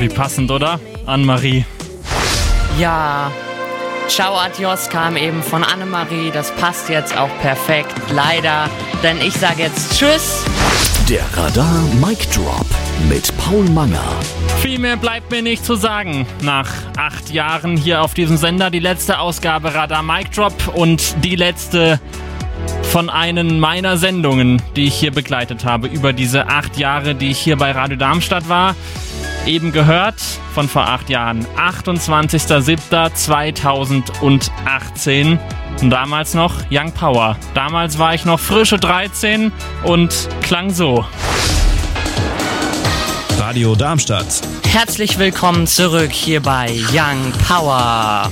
wie passend, oder? Annemarie. Ja, Ciao Adios kam eben von Annemarie. Das passt jetzt auch perfekt, leider. Denn ich sage jetzt Tschüss. Der Radar Mic Drop mit Paul Manger. Viel mehr bleibt mir nicht zu sagen. Nach 8 Jahren hier auf diesem Sender, die letzte Ausgabe Radar Mic Drop und die letzte von einen meiner Sendungen, die ich hier begleitet habe, über diese 8 Jahre, die ich hier bei Radio Darmstadt war. Eben gehört von vor 8 Jahren, 28.07.2018. Und damals noch Young Power. Damals war ich noch frische 13 und klang so. Radio Darmstadt. Herzlich willkommen zurück hier bei Young Power.